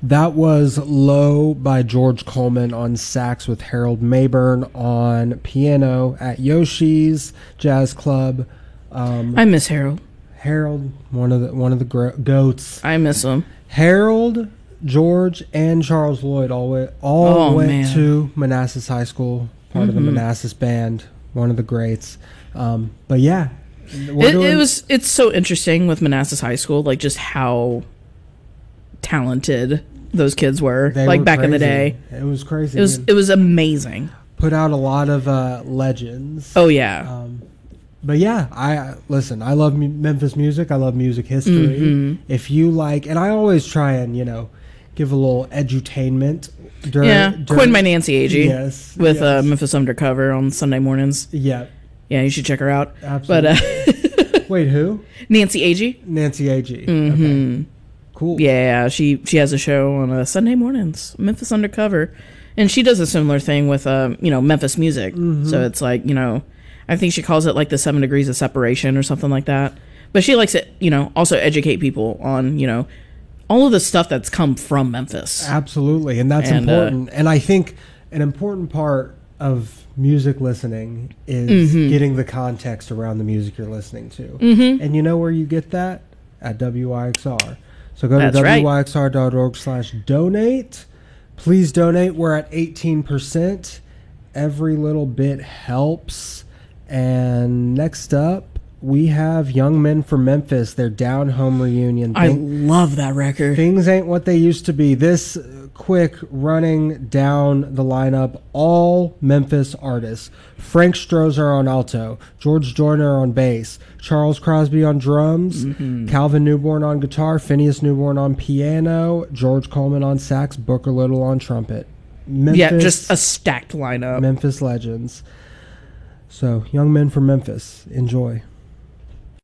That was Low by George Coleman on sax with Harold Mayburn on piano at Yoshi's Jazz Club. I miss Harold. Harold, one of the goats. I miss him. Harold, George, and Charles Lloyd all went to Manassas High School, part of the Manassas band, one of the greats. But yeah, it's so interesting with Manassas High School, like just how talented those kids were. Back in the day. It was crazy. It was amazing. Put out a lot of legends. Oh yeah. But yeah, I love Memphis music. I love music history. If you like, and I always try and give a little edutainment. Coined by Nancy Agee. Yes, with Memphis Undercover on Sunday mornings. Yeah, you should check her out. Absolutely. But wait, who? Nancy Agee. Nancy Agee. Okay. Cool. Yeah, she has a show on Sunday mornings, Memphis Undercover, and she does a similar thing with Memphis music. So it's like I think she calls it like the 7 degrees of separation or something like that. But she likes to also educate people on all of the stuff that's come from Memphis. Absolutely, and that's important. And I think an important part of music listening is getting the context around the music you're listening to. And you know where you get that? At WYXR. So go to wyxr.org/donate. Please donate. We're at 18%. Every little bit helps. And next up, we have Young Men from Memphis, their Down Home reunion. I love that record. Things ain't what they used to be. This quick running down the lineup, all Memphis artists. Frank Strozer on alto, George Joyner on bass, Charles Crosby on drums, Calvin Newborn on guitar, Phineas Newborn on piano, George Coleman on sax, Booker Little on trumpet. Memphis, just a stacked lineup. Memphis legends. So, Young Men from Memphis. Enjoy.